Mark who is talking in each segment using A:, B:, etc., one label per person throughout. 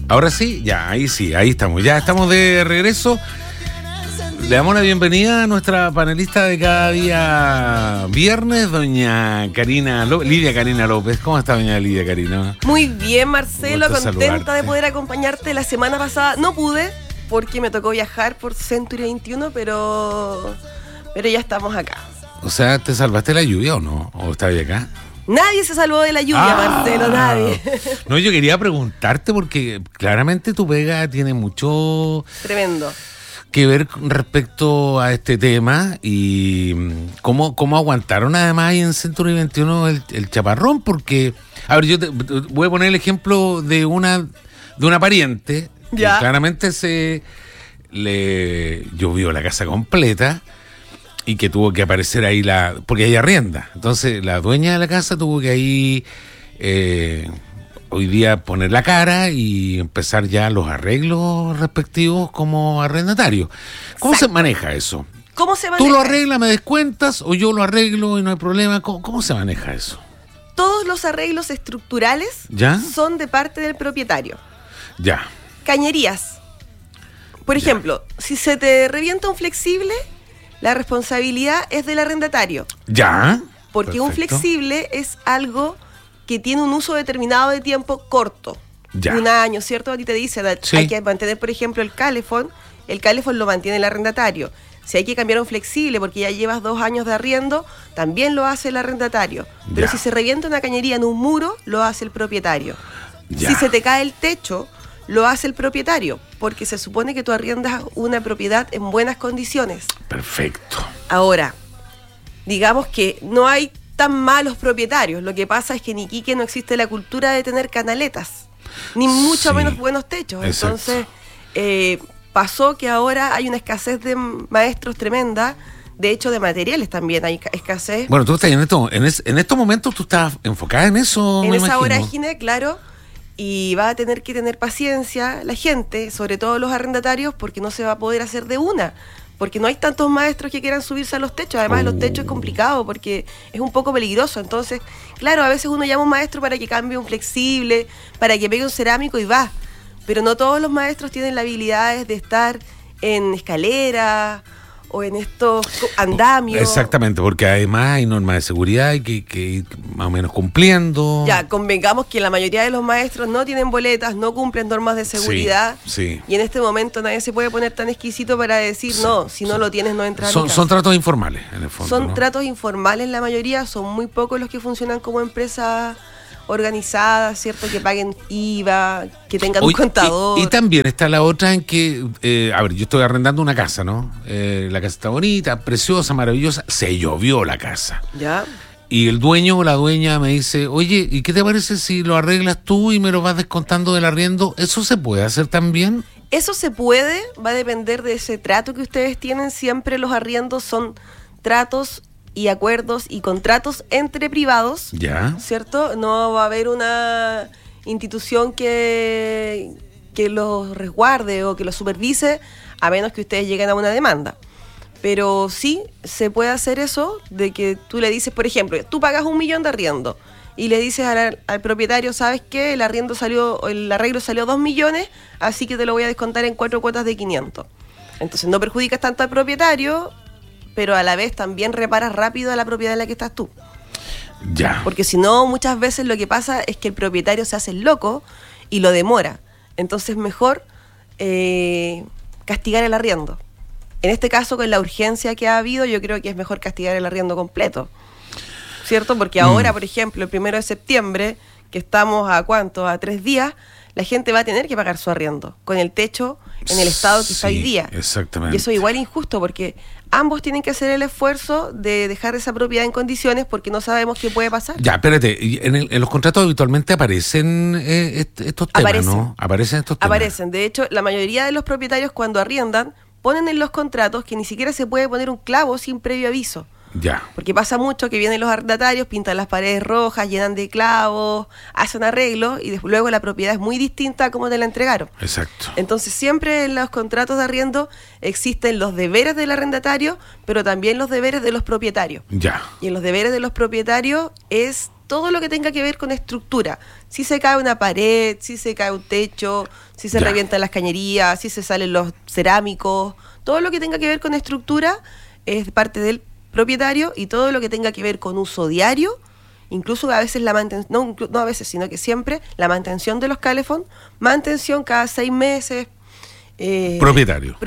A: Ahora sí, ya, ahí estamos. Ya estamos de regreso. Le damos la bienvenida a nuestra panelista de cada día viernes, doña Lidia Karina López. ¿Cómo está, doña Lidia Karina?
B: Muy bien, Marcelo,
A: Gusto
B: contenta
A: saludarte.
B: de poder acompañarte. La semana pasada no pude porque me tocó viajar por Century 21, pero ya estamos acá.
A: O sea, ¿te salvaste de la lluvia o no? ¿O estás acá?
B: Nadie se salvó de la lluvia, Marcelo, nadie.
A: No, yo quería preguntarte porque claramente tu pega tiene mucho
B: Tremendo.
A: que ver con respecto a este tema y cómo aguantaron además ahí en Century 21 el chaparrón, porque, a ver, yo te voy a poner el ejemplo de una pariente que
B: Ya.
A: claramente se le llovió la casa completa y que tuvo que aparecer ahí porque ella arrienda. Entonces la dueña de la casa tuvo que ahí hoy día poner la cara y empezar ya los arreglos respectivos como arrendatario. ¿Cómo
B: Exacto.
A: se maneja eso?
B: ¿Cómo se maneja?
A: ¿Tú lo arreglas, me descuentas o yo lo arreglo y no hay problema? ¿Cómo se maneja eso?
B: Todos los arreglos estructurales
A: ¿Ya?
B: son de parte del propietario.
A: Ya.
B: Cañerías. Por ejemplo, si se te revienta un flexible, la responsabilidad es del arrendatario.
A: ¿Ya?
B: Porque un
A: Perfecto.
B: flexible es algo que tiene un uso determinado de tiempo corto.
A: Ya.
B: Un año, ¿cierto? A ti te dice,
A: Sí.
B: hay que mantener, por ejemplo, el calefón lo mantiene el arrendatario. Si hay que cambiar un flexible porque ya llevas 2 años de arriendo, también lo hace el arrendatario. Pero
A: Ya.
B: si se revienta una cañería en un muro, lo hace el propietario.
A: Ya.
B: Si se te cae el techo, lo hace el propietario, porque se supone que tú arriendas una propiedad en buenas condiciones.
A: Perfecto.
B: Ahora, digamos que no hay tan malos propietarios. Lo que pasa es que en Iquique no existe la cultura de tener canaletas, ni mucho
A: Sí,
B: menos buenos techos.
A: exacto.
B: Entonces, pasó que ahora hay una escasez de maestros tremenda. De hecho, de materiales también hay escasez.
A: Bueno, tú estás en estos momentos tú estás enfocada en eso,
B: En
A: me
B: esa
A: imagino.
B: vorágine, claro, y va a tener que tener paciencia la gente, sobre todo los arrendatarios, porque no se va a poder hacer de una, porque no hay tantos maestros que quieran subirse a los techos. Además, los techos es complicado porque es un poco peligroso. Entonces, claro, a veces uno llama a un maestro para que cambie un flexible, para que pegue un cerámico y va, pero no todos los maestros tienen las habilidades de estar en escalera o en estos andamios.
A: Exactamente, porque además hay normas de seguridad y que ir más o menos cumpliendo.
B: Ya, convengamos que la mayoría de los maestros no tienen boletas, no cumplen normas de seguridad.
A: Sí.
B: Y en este momento nadie se puede poner tan exquisito para decir,
A: Sí,
B: no, si no lo tienes no entras a mi casa.
A: Son tratos informales, en el fondo.
B: Son
A: ¿no?
B: tratos informales la mayoría, son muy pocos los que funcionan como empresas organizadas, ¿cierto? Que paguen IVA, que tengan un
A: Oye,
B: contador.
A: y también está la otra en que, a ver, yo estoy arrendando una casa, ¿no? La casa está bonita, preciosa, maravillosa. Se llovió la casa.
B: ¿Ya?
A: Y el dueño o la dueña me dice, oye, ¿y qué te parece si lo arreglas tú y me lo vas descontando del arriendo? ¿Eso se puede hacer también?
B: Eso se puede, va a depender de ese trato que ustedes tienen. Siempre los arriendos son tratos y acuerdos y contratos entre privados,
A: Ya.
B: ¿cierto? No va a haber una institución que los resguarde o que los supervise, a menos que ustedes lleguen a una demanda. Pero sí se puede hacer eso, de que tú le dices, por ejemplo, tú pagas 1 millón de arriendo y le dices al propietario, ¿sabes qué? El arrendo el arreglo salió 2 millones, así que te lo voy a descontar en 4 cuotas de 500. Entonces no perjudicas tanto al propietario, pero a la vez también reparas rápido a la propiedad en la que estás tú.
A: Ya.
B: Porque si no, muchas veces lo que pasa es que el propietario se hace el loco y lo demora. Entonces mejor castigar el arriendo. En este caso, con la urgencia que ha habido, yo creo que es mejor castigar el arriendo completo, ¿cierto? Porque ahora, por ejemplo, el 1 de septiembre, que estamos a ¿cuánto? A 3 días, la gente va a tener que pagar su arriendo, con el techo en el estado que está hoy día.
A: Exactamente.
B: Y eso igual es injusto, porque ambos tienen que hacer el esfuerzo de dejar esa propiedad en condiciones, porque no sabemos qué puede pasar.
A: Ya, espérate, y en los contratos habitualmente aparecen estos temas,
B: Aparecen.
A: ¿no? Aparecen estos temas.
B: Aparecen. De hecho, la mayoría de los propietarios cuando arriendan ponen en los contratos que ni siquiera se puede poner un clavo sin previo aviso.
A: Ya.
B: Porque pasa mucho que vienen los arrendatarios, pintan las paredes rojas, llenan de clavos, hacen arreglos y luego la propiedad es muy distinta a como te la entregaron.
A: Exacto.
B: Entonces siempre en los contratos de arriendo existen los deberes del arrendatario, pero también los deberes de los propietarios.
A: Ya.
B: Y en los deberes de los propietarios es todo lo que tenga que ver con estructura. Si se cae una pared, si se cae un techo, si se revientan las cañerías, si se salen los cerámicos, todo lo que tenga que ver con estructura es parte del propietario, y todo lo que tenga que ver con uso diario, incluso a veces la mantención, no a veces, sino que siempre, la mantención de los calefón, mantención cada 6 meses.
A: Propietario.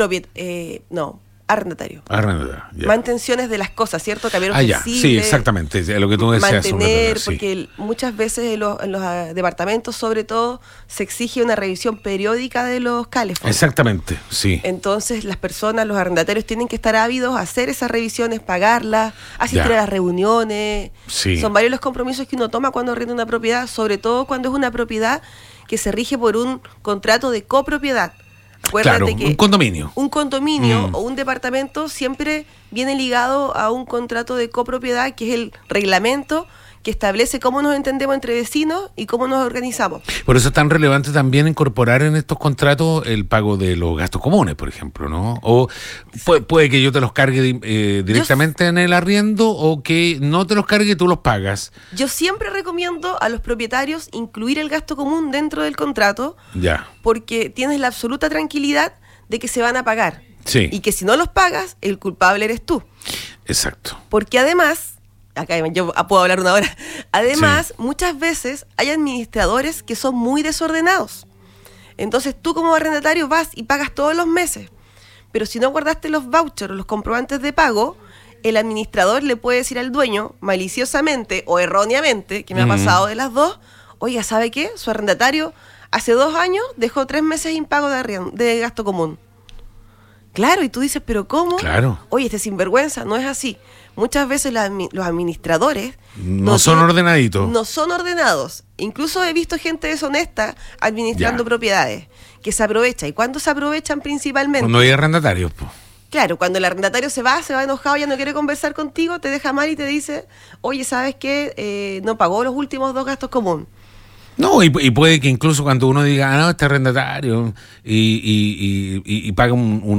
B: No, arrendatario.
A: Arrendatario, ya.
B: Mantenciones de las cosas, ¿cierto? Cambiar un
A: ya, sí, exactamente, lo que tú deseas.
B: Mantener,
A: sí.
B: porque muchas veces en los departamentos, sobre todo, se exige una revisión periódica de los calefón.
A: Exactamente, sí.
B: Entonces las personas, los arrendatarios, tienen que estar ávidos a hacer esas revisiones, pagarlas, asistir a las reuniones.
A: Sí.
B: Son varios los compromisos que uno toma cuando arrienda una propiedad, sobre todo cuando es una propiedad que se rige por un contrato de copropiedad. Acuérdate
A: claro,
B: que
A: un condominio.
B: Un condominio o un departamento siempre viene ligado a un contrato de copropiedad, que es el reglamento que establece cómo nos entendemos entre vecinos y cómo nos organizamos.
A: Por eso es tan relevante también incorporar en estos contratos el pago de los gastos comunes, por ejemplo, ¿no? O puede que yo te los cargue directamente en el arriendo, o que no te los cargue y tú los pagas.
B: Yo siempre recomiendo a los propietarios incluir el gasto común dentro del contrato, porque tienes la absoluta tranquilidad de que se van a pagar.
A: Sí.
B: Y que si no los pagas, el culpable eres tú.
A: Exacto.
B: Porque además, acá yo puedo hablar una hora, además, muchas veces hay administradores que son muy desordenados. Entonces tú como arrendatario vas y pagas todos los meses, pero si no guardaste los vouchers o los comprobantes de pago, el administrador le puede decir al dueño, maliciosamente o erróneamente, que me ha pasado de las dos, oiga, ¿sabe qué? Su arrendatario hace 2 años dejó 3 meses impago de gasto común. Claro, y tú dices, ¿pero cómo?
A: Claro.
B: Oye, este sinvergüenza, no es así. Muchas veces los administradores
A: no son ordenaditos.
B: No son ordenados. Incluso he visto gente deshonesta administrando propiedades, que se aprovecha. ¿Y cuándo se aprovechan principalmente?
A: Cuando hay arrendatarios, pues.
B: Claro, cuando el arrendatario se va enojado, ya no quiere conversar contigo, te deja mal y te dice, oye, ¿sabes qué? No pagó los últimos 2 gastos comunes.
A: No, y puede que incluso cuando uno diga, no, este arrendatario, y paga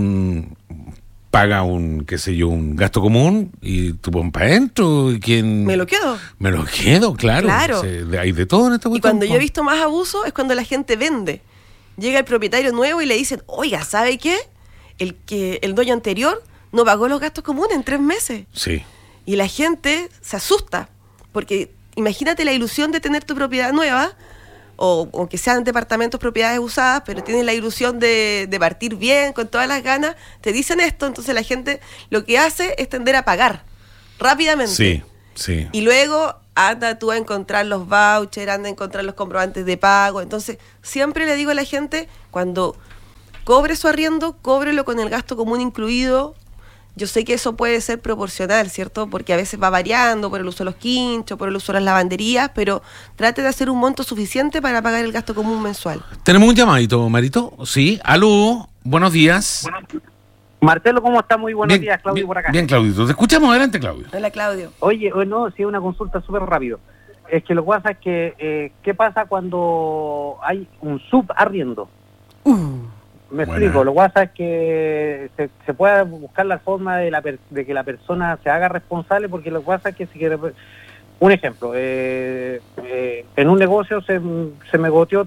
A: paga un, qué sé yo, un gasto común, y tú pones para adentro, y ¿quién?
B: Me lo quedo,
A: claro. Hay de todo en esta cuestión.
B: Y cuando yo he visto más abuso es cuando la gente vende. Llega el propietario nuevo y le dicen, oiga, ¿sabe qué? El dueño anterior no pagó los gastos comunes en 3 meses.
A: Sí.
B: Y la gente se asusta, porque imagínate la ilusión de tener tu propiedad nueva, o que sean departamentos, propiedades usadas, pero tienes la ilusión de partir bien, con todas las ganas, te dicen esto, entonces la gente lo que hace es tender a pagar rápidamente.
A: Sí, sí.
B: Y luego anda tú a encontrar los vouchers, anda a encontrar los comprobantes de pago. Entonces siempre le digo a la gente, cuando cobre su arriendo, cóbrelo con el gasto común incluido. Yo sé que eso puede ser proporcional, ¿cierto? Porque a veces va variando por el uso de los quinchos, por el uso de las lavanderías, pero trate de hacer un monto suficiente para pagar el gasto común mensual.
A: Tenemos un llamadito, Marito. Sí, aló, buenos días.
C: Marcelo, ¿cómo está? Muy buenos días, Claudio, por acá.
A: Bien, Claudio. Te escuchamos, adelante, Claudio.
B: Hola, Claudio.
C: Oye, no, sí, una consulta súper rápido. Es que lo que pasa es que, ¿qué pasa cuando hay un subarriendo? Me explico, lo que pasa es que se puede buscar la forma de que la persona se haga responsable, porque lo que pasa es que si quiere, un ejemplo, en un negocio se me goteó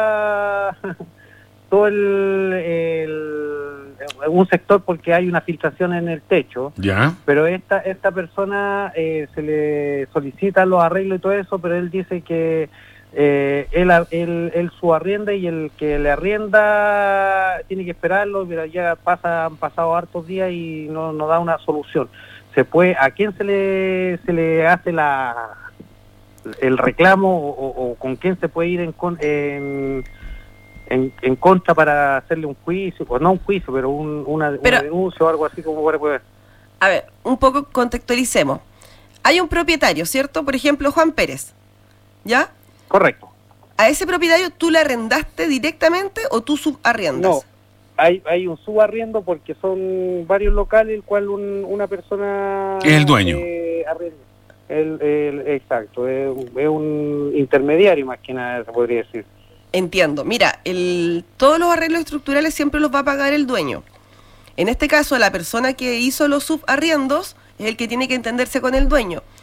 C: un sector porque hay una filtración en el techo, pero esta persona se le solicitan los arreglos y todo eso, pero él dice que él subarrienda, y el que le arrienda tiene que esperarlo, pero ya han pasado hartos días y no da una solución. ¿A quién se le hace el reclamo, o con quién se puede ir en contra para hacerle un juicio, o no un juicio, pero una denuncia o algo así como puede?
B: A ver, un poco contextualicemos. Hay un propietario, ¿cierto? Por ejemplo, Juan Pérez, ¿ya?
C: Correcto.
B: ¿A ese propietario tú le arrendaste directamente o tú subarriendas?
C: No, hay un subarriendo porque son varios locales, el cual una persona...
A: Es el dueño.
C: Arrenda. Exacto, es un intermediario más que nada, se podría decir.
B: Entiendo. Mira, todos los arreglos estructurales siempre los va a pagar el dueño. En este caso, la persona que hizo los subarriendos es el que tiene que entenderse con el dueño.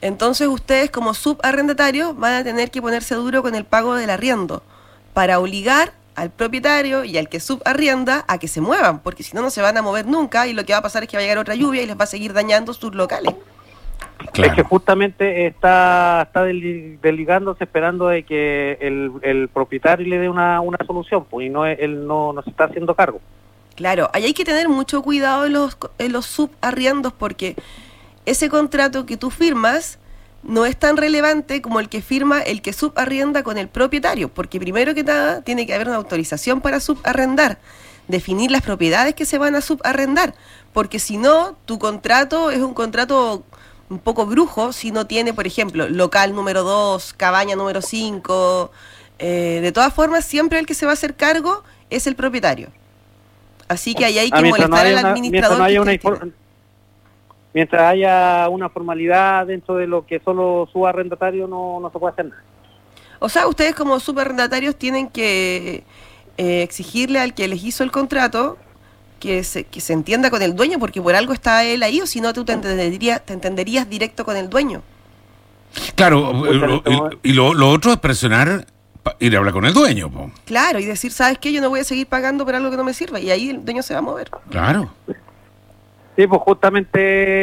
B: Entonces ustedes como subarrendatarios van a tener que ponerse duro con el pago del arriendo para obligar al propietario y al que subarrienda a que se muevan, porque si no, no se van a mover nunca y lo que va a pasar es que va a llegar otra lluvia y les va a seguir dañando sus locales.
C: Claro. Es que justamente está desligándose esperando de que el propietario le dé una solución, pues, y no él no se está haciendo cargo.
B: Claro, ahí hay que tener mucho cuidado en los subarriendos, porque ese contrato que tú firmas no es tan relevante como el que firma el que subarrienda con el propietario, porque primero que nada tiene que haber una autorización para subarrendar, definir las propiedades que se van a subarrendar, porque si no, tu contrato es un contrato un poco brujo si no tiene, por ejemplo, local número 2, cabaña número 5. De todas formas, siempre el que se va a hacer cargo es el propietario. Así que ahí hay que molestar al administrador.
C: Mientras haya una formalidad dentro de lo que son los subarrendatarios, no se puede hacer nada.
B: O sea, ustedes como subarrendatarios tienen que exigirle al que les hizo el contrato que se entienda con el dueño, porque por algo está él ahí, o si no tú te entenderías directo con el dueño.
A: Claro, y lo otro es presionar, ir a hablar con el dueño. Po.
B: Claro, y decir, ¿sabes qué? Yo no voy a seguir pagando por algo que no me sirva, y ahí el dueño se va a mover.
A: Claro.
C: Sí, pues justamente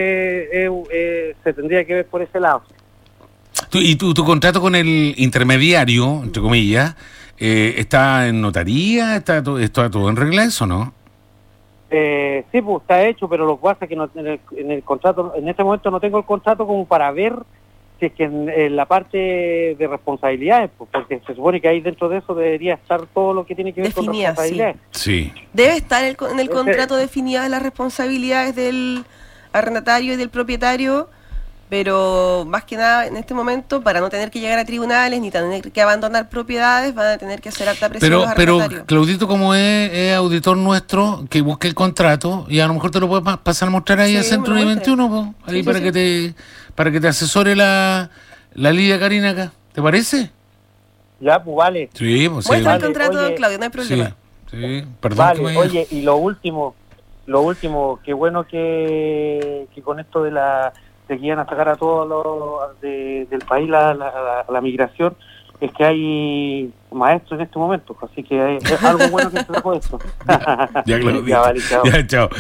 C: se tendría que ver por ese lado.
A: ¿Y tu contrato con el intermediario, entre comillas, está en notaría? ¿Está todo en regla eso, no?
C: Sí, pues está hecho, pero lo que pasa es que en el contrato, en este momento no tengo el contrato como para ver si es que en la parte de responsabilidades, pues, porque se supone que ahí dentro de eso debería estar todo lo que tiene que ver con responsabilidades.
A: Sí.
B: Debe estar en el contrato definidas las responsabilidades del arrendatario y del propietario, pero más que nada en este momento, para no tener que llegar a tribunales ni tener que abandonar propiedades, van a tener que hacer alta presión los arrendatarios.
A: Pero Claudito, como es auditor nuestro, que busque el contrato, y a lo mejor te lo puedes pasar a mostrar ahí al Centro 21, ahí para que te asesore la Lidia Karina acá. ¿Te parece?
C: Ya, pues vale.
A: Sí, pues sí.
B: Muestra el contrato, oye, Claudio, no hay problema.
A: Sí, perdón.
C: Vale, oye, y lo último, qué bueno que con esto de que iban a sacar a todos del país la migración, es que hay maestros en este momento, así que es algo bueno que se sacó esto.
A: Ya, Claudio.
C: Ya, vale, chao.
A: Ya, chao.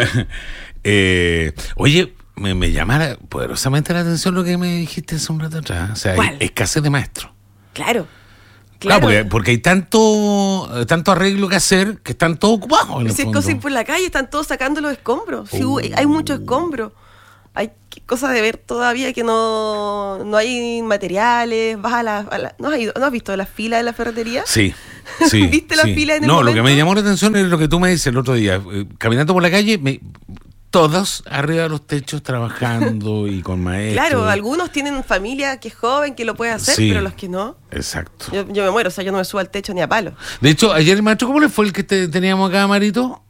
A: Oye, me llama poderosamente la atención lo que me dijiste hace un rato atrás. O sea, hay escasez de maestros.
B: Claro.
A: Claro, porque hay tanto arreglo que hacer que están todos ocupados.
B: Si es cosa por la calle, están todos sacando los escombros. Sí, hay muchos escombros. Hay cosas de ver todavía que no hay materiales. Vas ¿No has visto las filas de la ferretería?
A: Sí.
B: ¿Viste las filas en el momento?
A: Lo que me llamó la atención es lo que tú me dices el otro día. Caminando por la calle, todos arriba de los techos trabajando y con maestros.
B: Claro, algunos tienen familia que es joven, que lo puede hacer, pero los que no.
A: Exacto.
B: Yo me muero, o sea, yo no me subo al techo ni a palo.
A: De hecho, ayer el maestro, ¿cómo le fue el que teníamos acá, Marito?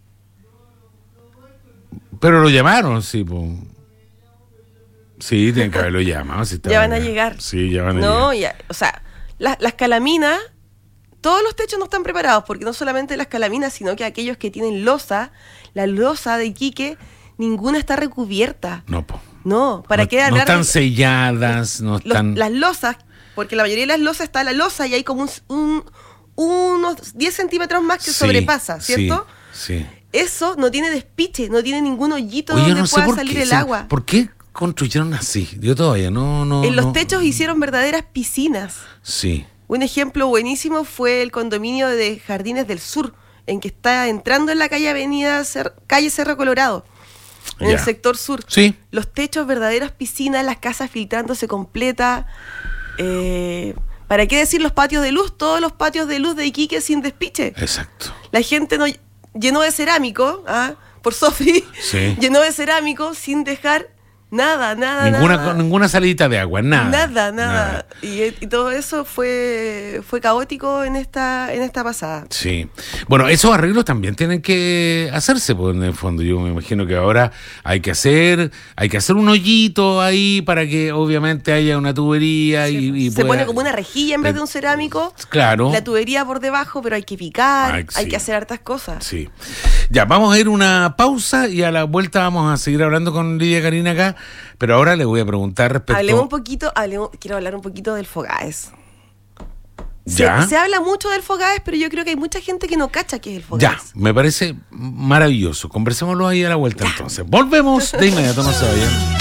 A: Pero lo llamaron, sí, pues. Sí, tienen que haberlo llamado. Si
B: ya van a llegar.
A: Sí, ya van a llegar.
B: No, o sea, las calaminas, todos los techos no están preparados, porque no solamente las calaminas, sino que aquellos que tienen losa, la losa de Iquique, ninguna está recubierta. No, ¿para qué hablar?
A: No están selladas, no están...
B: Las losas, porque la mayoría de las losas está la losa y hay como unos 10 centímetros más que sobrepasa, ¿cierto?
A: Sí.
B: Eso no tiene despiche, no tiene ningún hoyito donde pueda salir el agua.
A: ¿Por qué construyeron así? Yo todavía no...
B: En los techos hicieron verdaderas piscinas.
A: Sí.
B: Un ejemplo buenísimo fue el condominio de Jardines del Sur, en que está entrando en la calle Cerro Colorado, en el sector sur.
A: Sí.
B: Los techos, verdaderas piscinas, las casas filtrándose completa. ¿Para qué decir los patios de luz? Todos los patios de luz de Iquique sin despiche.
A: Exacto.
B: La gente llenó de cerámico, por Sofi, llenó de cerámico sin dejar nada.
A: Ninguna salidita de agua,
B: nada. Y todo eso fue caótico en esta pasada.
A: Sí. Bueno, esos arreglos también tienen que hacerse, pues, en el fondo. Yo me imagino que ahora hay que hacer un hoyito ahí para que obviamente haya una tubería y
B: se pone como una rejilla en vez de un cerámico.
A: Claro.
B: La tubería por debajo, pero hay que picar, hay que hacer hartas cosas.
A: Sí. Ya, vamos a ir una pausa y a la vuelta vamos a seguir hablando con Lidia Karina acá, pero ahora le voy a preguntar respecto...
B: quiero hablar un poquito del Fogaes.
A: ¿Ya?
B: Se habla mucho del Fogaes, pero yo creo que hay mucha gente que no cacha qué es el Fogaes.
A: Ya, me parece maravilloso. Conversémoslo ahí a la vuelta entonces. Volvemos de inmediato, no se vayan.